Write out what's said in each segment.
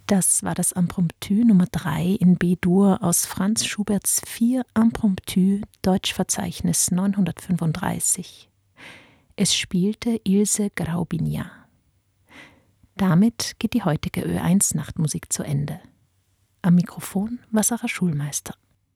Das war das Impromptu Nummer 3 in B-Dur aus Franz Schuberts 4 Impromptu, Deutschverzeichnis 935. Es spielte Ilse Graubignac. Damit geht die heutige Ö1 Nachtmusik zu Ende. Am Mikrofon war Sarah Schulmeister.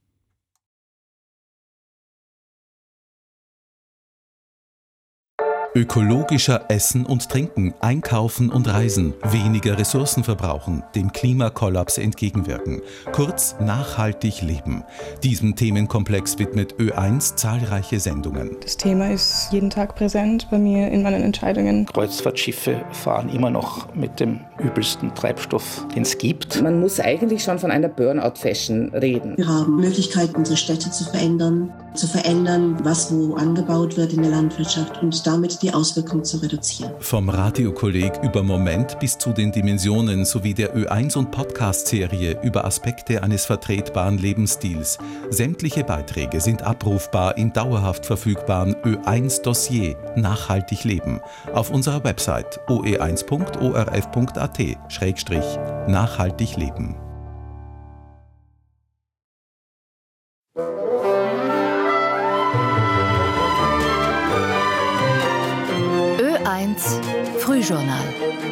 Ökologischer essen und trinken, einkaufen und reisen, weniger Ressourcen verbrauchen, dem Klimakollaps entgegenwirken. Kurz, nachhaltig leben. Diesem Themenkomplex widmet Ö1 zahlreiche Sendungen. Das Thema ist jeden Tag präsent bei mir in meinen Entscheidungen. Kreuzfahrtschiffe fahren immer noch mit dem übelsten Treibstoff, den es gibt. Man muss eigentlich schon von einer Burnout-Fashion reden. Wir haben Möglichkeiten, unsere Städte zu verändern, was wo angebaut wird in der Landwirtschaft und damit die Auswirkungen zu reduzieren. Vom Radiokolleg über Moment bis zu den Dimensionen sowie der Ö1 und Podcast-Serie über Aspekte eines vertretbaren Lebensstils. Sämtliche Beiträge sind abrufbar im dauerhaft verfügbaren Ö1-Dossier Nachhaltig leben auf unserer Website oe1.orf.at/nachhaltig leben. Ö1 Frühjournal.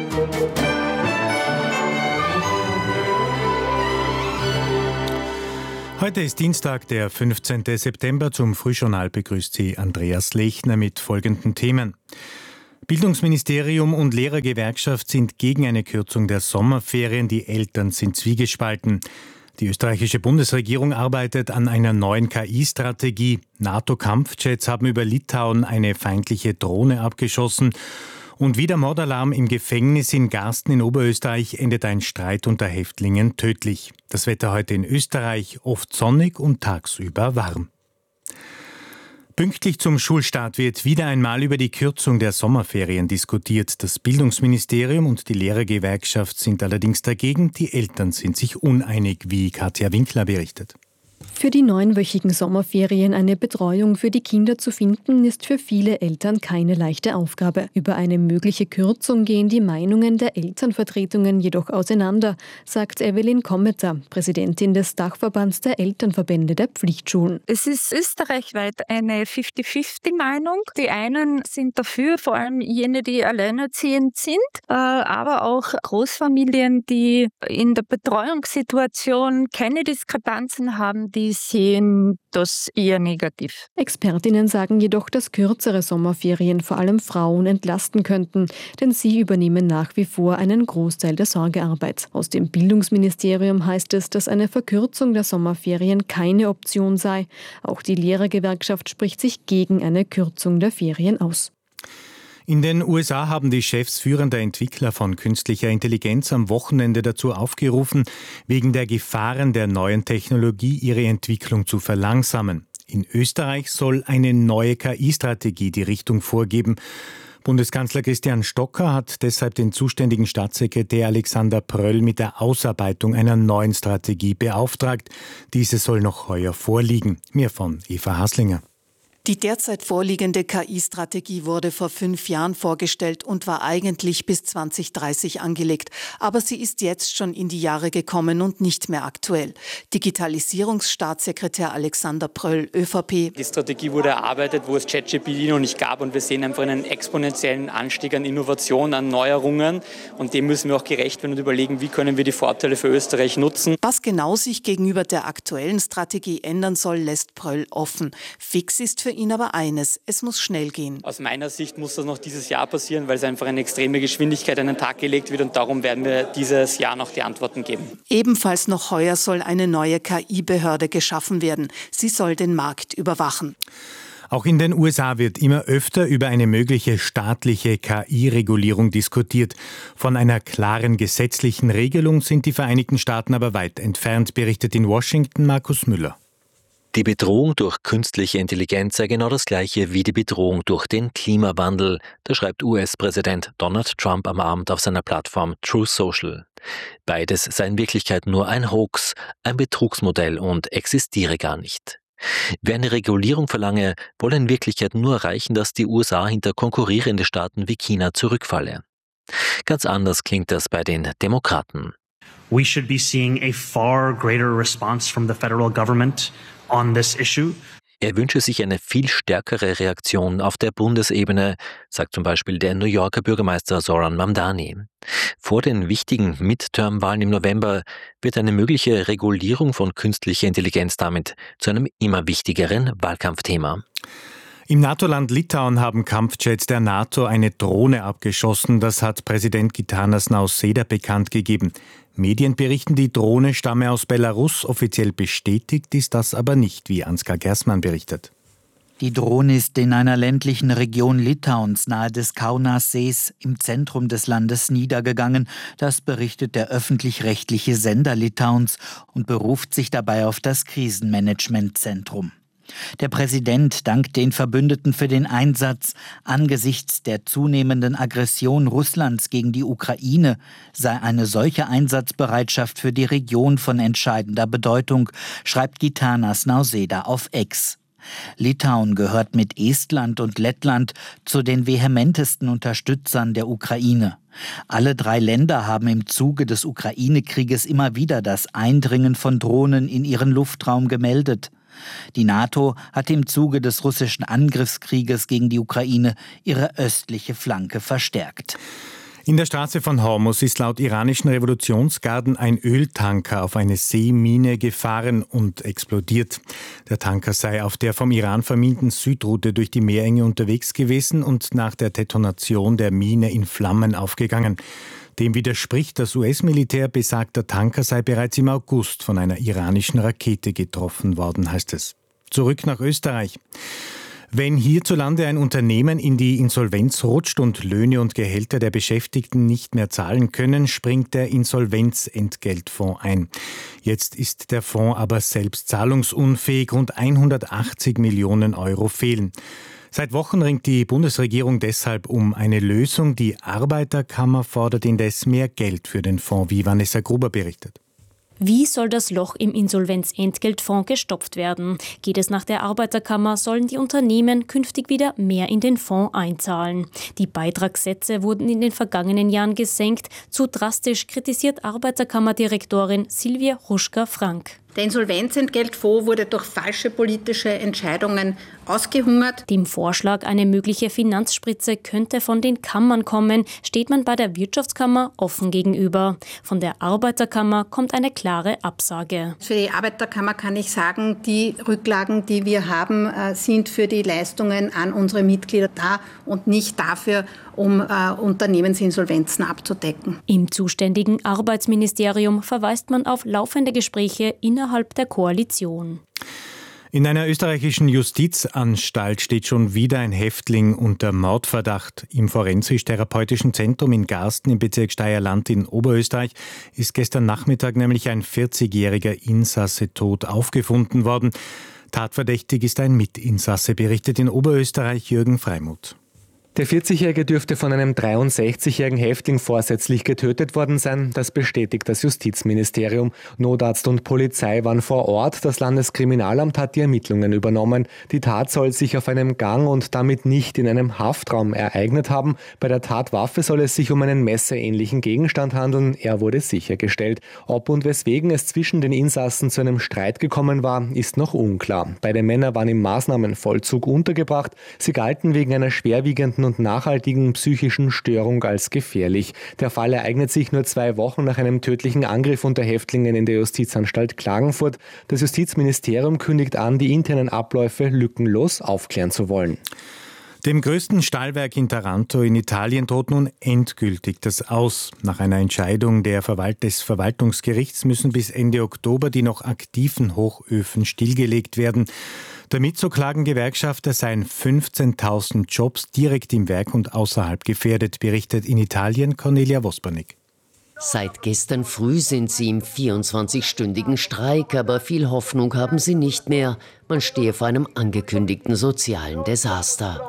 Heute ist Dienstag, der 15. September. Zum Frühjournal begrüßt Sie Andreas Lechner mit folgenden Themen. Bildungsministerium und Lehrergewerkschaft sind gegen eine Kürzung der Sommerferien. Die Eltern sind zwiegespalten. Die österreichische Bundesregierung arbeitet an einer neuen KI-Strategie. NATO-Kampfjets haben über Litauen eine feindliche Drohne abgeschossen. Und wieder Mordalarm im Gefängnis in Garsten in Oberösterreich endet ein Streit unter Häftlingen tödlich. Das Wetter heute in Österreich oft sonnig und tagsüber warm. Pünktlich zum Schulstart wird wieder einmal über die Kürzung der Sommerferien diskutiert. Das Bildungsministerium und die Lehrergewerkschaft sind allerdings dagegen. Die Eltern sind sich uneinig, wie Katja Winkler berichtet. Für die 9-wöchigen Sommerferien eine Betreuung für die Kinder zu finden, ist für viele Eltern keine leichte Aufgabe. Über eine mögliche Kürzung gehen die Meinungen der Elternvertretungen jedoch auseinander, sagt Evelyn Kommeter, Präsidentin des Dachverbands der Elternverbände der Pflichtschulen. Es ist österreichweit eine 50-50-Meinung. Die einen sind dafür, vor allem jene, die alleinerziehend sind, aber auch Großfamilien, die in der Betreuungssituation keine Diskrepanzen haben, die sehen das eher negativ. Expertinnen sagen jedoch, dass kürzere Sommerferien vor allem Frauen entlasten könnten, denn sie übernehmen nach wie vor einen Großteil der Sorgearbeit. Aus dem Bildungsministerium heißt es, dass eine Verkürzung der Sommerferien keine Option sei. Auch die Lehrergewerkschaft spricht sich gegen eine Kürzung der Ferien aus. In den USA haben die Chefs führender Entwickler von künstlicher Intelligenz am Wochenende dazu aufgerufen, wegen der Gefahren der neuen Technologie ihre Entwicklung zu verlangsamen. In Österreich soll eine neue KI-Strategie die Richtung vorgeben. Bundeskanzler Christian Stocker hat deshalb den zuständigen Staatssekretär Alexander Pröll mit der Ausarbeitung einer neuen Strategie beauftragt. Diese soll noch heuer vorliegen. Mehr von Eva Haslinger. Die derzeit vorliegende KI-Strategie wurde vor 5 Jahren vorgestellt und war eigentlich bis 2030 angelegt. Aber sie ist jetzt schon in die Jahre gekommen und nicht mehr aktuell. Digitalisierungsstaatssekretär Alexander Pröll, ÖVP. Die Strategie wurde erarbeitet, wo es ChatGPT noch nicht gab, und wir sehen einfach einen exponentiellen Anstieg an Innovation, an Neuerungen, und dem müssen wir auch gerecht werden und überlegen, wie können wir die Vorteile für Österreich nutzen. Was genau sich gegenüber der aktuellen Strategie ändern soll, lässt Pröll offen. Fix ist für ihn aber eines: Es muss schnell gehen. Aus meiner Sicht muss das noch dieses Jahr passieren, weil es einfach eine extreme Geschwindigkeit an den Tag gelegt wird, und darum werden wir dieses Jahr noch die Antworten geben. Ebenfalls noch heuer soll eine neue KI-Behörde geschaffen werden. Sie soll den Markt überwachen. Auch in den USA wird immer öfter über eine mögliche staatliche KI-Regulierung diskutiert. Von einer klaren gesetzlichen Regelung sind die Vereinigten Staaten aber weit entfernt, berichtet in Washington Markus Müller. Die Bedrohung durch künstliche Intelligenz sei genau das gleiche wie die Bedrohung durch den Klimawandel. Das schreibt US-Präsident Donald Trump am Abend auf seiner Plattform Truth Social. Beides sei in Wirklichkeit nur ein Hoax, ein Betrugsmodell und existiere gar nicht. Wer eine Regulierung verlange, wolle in Wirklichkeit nur erreichen, dass die USA hinter konkurrierende Staaten wie China zurückfalle. Ganz anders klingt das bei den Demokraten. We should be seeing a far greater response from the federal government on this issue. Er wünsche sich eine viel stärkere Reaktion auf der Bundesebene, sagt zum Beispiel der New Yorker Bürgermeister Zoran Mamdani. Vor den wichtigen Midterm-Wahlen im November wird eine mögliche Regulierung von künstlicher Intelligenz damit zu einem immer wichtigeren Wahlkampfthema. Im NATO-Land Litauen haben Kampfjets der NATO eine Drohne abgeschossen. Das hat Präsident Gitanas Nausėda bekannt gegeben. Medien berichten, die Drohne stamme aus Belarus. Offiziell bestätigt ist das aber nicht, wie Ansgar Gersmann berichtet. Die Drohne ist in einer ländlichen Region Litauens nahe des Kaunassees im Zentrum des Landes niedergegangen. Das berichtet der öffentlich-rechtliche Sender Litauens und beruft sich dabei auf das Krisenmanagementzentrum. Der Präsident dankt den Verbündeten für den Einsatz. Angesichts der zunehmenden Aggression Russlands gegen die Ukraine sei eine solche Einsatzbereitschaft für die Region von entscheidender Bedeutung, schreibt Gitanas Nausėda auf X. Litauen gehört mit Estland und Lettland zu den vehementesten Unterstützern der Ukraine. Alle 3 Länder haben im Zuge des Ukraine-Krieges immer wieder das Eindringen von Drohnen in ihren Luftraum gemeldet. Die NATO hat im Zuge des russischen Angriffskrieges gegen die Ukraine ihre östliche Flanke verstärkt. In der Straße von Hormuz ist laut iranischen Revolutionsgarden ein Öltanker auf eine Seemine gefahren und explodiert. Der Tanker sei auf der vom Iran verminten Südroute durch die Meerenge unterwegs gewesen und nach der Detonation der Mine in Flammen aufgegangen. Dem widerspricht das US-Militär, besagter Tanker sei bereits im August von einer iranischen Rakete getroffen worden, heißt es. Zurück nach Österreich. Wenn hierzulande ein Unternehmen in die Insolvenz rutscht und Löhne und Gehälter der Beschäftigten nicht mehr zahlen können, springt der Insolvenzentgeltfonds ein. Jetzt ist der Fonds aber selbst zahlungsunfähig, rund 180 Millionen Euro fehlen. Seit Wochen ringt die Bundesregierung deshalb um eine Lösung. Die Arbeiterkammer fordert indes mehr Geld für den Fonds, wie Vanessa Gruber berichtet. Wie soll das Loch im Insolvenzentgeltfonds gestopft werden? Geht es nach der Arbeiterkammer, sollen die Unternehmen künftig wieder mehr in den Fonds einzahlen. Die Beitragssätze wurden in den vergangenen Jahren gesenkt. Zu drastisch kritisiert Arbeiterkammerdirektorin Silvia Hruschka-Frank. Der Insolvenzentgeltfonds wurde durch falsche politische Entscheidungen ausgehungert. Dem Vorschlag, eine mögliche Finanzspritze könnte von den Kammern kommen, steht man bei der Wirtschaftskammer offen gegenüber. Von der Arbeiterkammer kommt eine klare Absage. Für die Arbeiterkammer kann ich sagen, die Rücklagen, die wir haben, sind für die Leistungen an unsere Mitglieder da und nicht dafür, um Unternehmensinsolvenzen abzudecken. Im zuständigen Arbeitsministerium verweist man auf laufende Gespräche innerhalb der Koalition. In einer österreichischen Justizanstalt steht schon wieder ein Häftling unter Mordverdacht. Im Forensisch-Therapeutischen Zentrum in Garsten im Bezirk Steierland in Oberösterreich ist gestern Nachmittag nämlich ein 40-jähriger Insasse tot aufgefunden worden. Tatverdächtig ist ein Mitinsasse, berichtet in Oberösterreich Jürgen Freimuth. Der 40-Jährige dürfte von einem 63-jährigen Häftling vorsätzlich getötet worden sein. Das bestätigt das Justizministerium. Notarzt und Polizei waren vor Ort. Das Landeskriminalamt hat die Ermittlungen übernommen. Die Tat soll sich auf einem Gang und damit nicht in einem Haftraum ereignet haben. Bei der Tatwaffe soll es sich um einen messerähnlichen Gegenstand handeln. Er wurde sichergestellt. Ob und weswegen es zwischen den Insassen zu einem Streit gekommen war, ist noch unklar. Beide Männer waren im Maßnahmenvollzug untergebracht. Sie galten wegen einer schwerwiegenden und nachhaltigen psychischen Störung als gefährlich. Der Fall ereignet sich nur 2 Wochen nach einem tödlichen Angriff unter Häftlingen in der Justizanstalt Klagenfurt. Das Justizministerium kündigt an, die internen Abläufe lückenlos aufklären zu wollen. Dem größten Stahlwerk in Taranto in Italien droht nun endgültig das Aus. Nach einer Entscheidung des Verwaltungsgerichts müssen bis Ende Oktober die noch aktiven Hochöfen stillgelegt werden. Damit, so klagen Gewerkschafter, seien 15.000 Jobs direkt im Werk und außerhalb gefährdet, berichtet in Italien Cornelia Vospernik. Seit gestern früh sind sie im 24-stündigen Streik, aber viel Hoffnung haben sie nicht mehr. Man stehe vor einem angekündigten sozialen Desaster.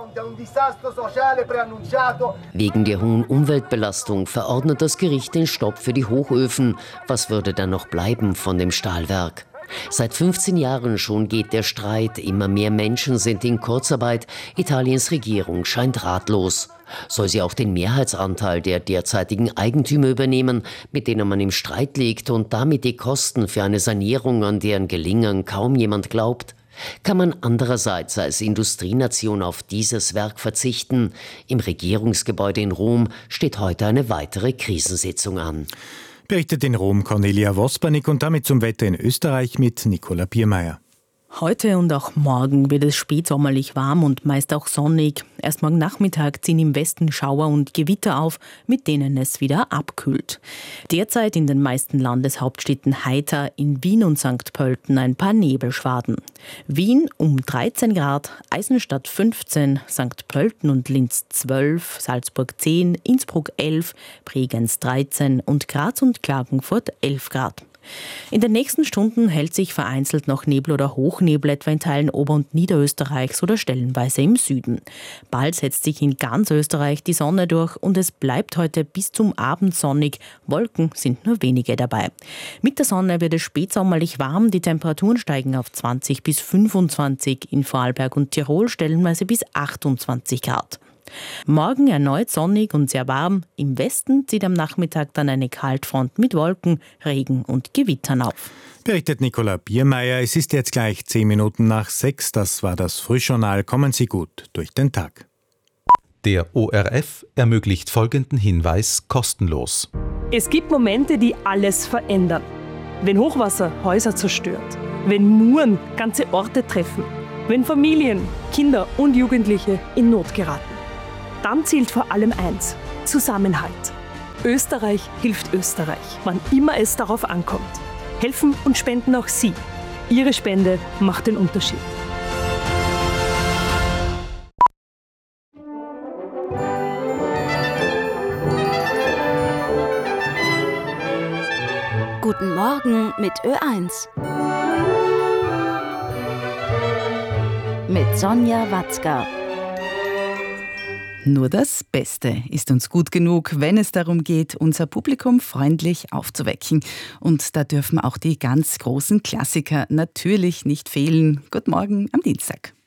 Wegen der hohen Umweltbelastung verordnet das Gericht den Stopp für die Hochöfen. Was würde dann noch bleiben von dem Stahlwerk? Seit 15 Jahren schon geht der Streit. Immer mehr Menschen sind in Kurzarbeit. Italiens Regierung scheint ratlos. Soll sie auch den Mehrheitsanteil der derzeitigen Eigentümer übernehmen, mit denen man im Streit liegt, und damit die Kosten für eine Sanierung, an deren Gelingen kaum jemand glaubt? Kann man andererseits als Industrienation auf dieses Werk verzichten? Im Regierungsgebäude in Rom steht heute eine weitere Krisensitzung an. Berichtet in Rom Cornelia Wospernik und damit zum Wetter in Österreich mit Nicola Biermeier. Heute und auch morgen wird es spätsommerlich warm und meist auch sonnig. Erst morgen Nachmittag ziehen im Westen Schauer und Gewitter auf, mit denen es wieder abkühlt. Derzeit in den meisten Landeshauptstädten heiter, in Wien und St. Pölten ein paar Nebelschwaden. Wien um 13 Grad, Eisenstadt 15, St. Pölten und Linz 12, Salzburg 10, Innsbruck 11, Bregenz 13 und Graz und Klagenfurt 11 Grad. In den nächsten Stunden hält sich vereinzelt noch Nebel oder Hochnebel etwa in Teilen Ober- und Niederösterreichs oder stellenweise im Süden. Bald setzt sich in ganz Österreich die Sonne durch und es bleibt heute bis zum Abend sonnig. Wolken sind nur wenige dabei. Mit der Sonne wird es spätsommerlich warm. Die Temperaturen steigen auf 20 bis 25, in Vorarlberg und Tirol stellenweise bis 28 Grad. Morgen erneut sonnig und sehr warm. Im Westen zieht am Nachmittag dann eine Kaltfront mit Wolken, Regen und Gewittern auf. Berichtet Nicola Biermeier. Es ist jetzt gleich 10 Minuten nach 6. Das war das Frühjournal. Kommen Sie gut durch den Tag. Der ORF ermöglicht folgenden Hinweis kostenlos. Es gibt Momente, die alles verändern. Wenn Hochwasser Häuser zerstört, wenn Muren ganze Orte treffen, wenn Familien, Kinder und Jugendliche in Not geraten. Dann zählt vor allem eins: Zusammenhalt. Österreich hilft Österreich, wann immer es darauf ankommt. Helfen und spenden auch Sie. Ihre Spende macht den Unterschied. Guten Morgen mit Ö1. Mit Sonja Watzka. Nur das Beste ist uns gut genug, wenn es darum geht, unser Publikum freundlich aufzuwecken. Und da dürfen auch die ganz großen Klassiker natürlich nicht fehlen. Guten Morgen am Dienstag.